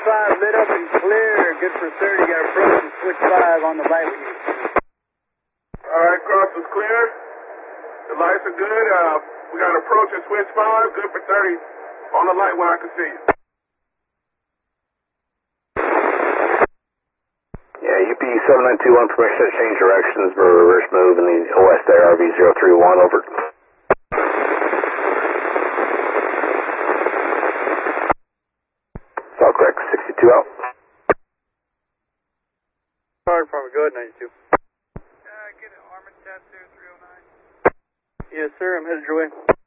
5 lit up and clear. Good for 30. Got approach and switch 5 on the light with you. Alright, cross is clear. The lights are good. We got approach and switch 5. Good for 30 on the light when I can see you. Yeah, UP 7921, permission to change directions for reverse move in the OS there, RV 031, over. It's all correct, 62 out. Fire department, go ahead, 92. Get an armored tab there, 309. Yes, sir, I'm headed your way.